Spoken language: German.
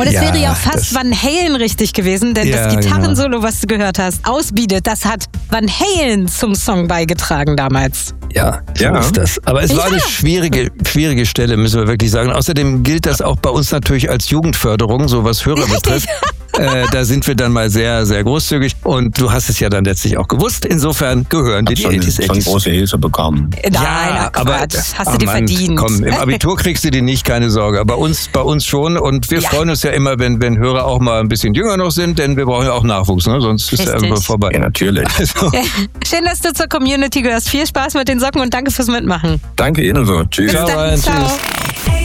Und es wäre ja auch fast Van Halen richtig gewesen, denn das Gitarrensolo, was du gehört hast, Ausbietet, das hat Van Halen zum Song beigetragen damals. Ja, so ist das. Aber es war eine schwierige Stelle, müssen wir wirklich sagen. Außerdem gilt das auch bei uns natürlich als Jugendförderung, so was Hörer betrifft. Da sind wir dann mal sehr, sehr großzügig. Und du hast es ja dann letztlich auch gewusst. Insofern gehören dir die 80s. Schon große Hilfe bekommen. Nein, aber hast du dir verdient. Komm, im Abitur kriegst du die nicht, keine Sorge. Aber bei uns schon. Und wir freuen uns ja immer, wenn Hörer auch mal ein bisschen jünger noch sind, denn wir brauchen ja auch Nachwuchs, ne? Sonst ist er irgendwann vorbei. Ja, natürlich. Also. Schön, dass du zur Community gehörst. Viel Spaß mit den Socken und danke fürs Mitmachen. Danke Ihnen so. Tschüss. Bis dann. Ciao.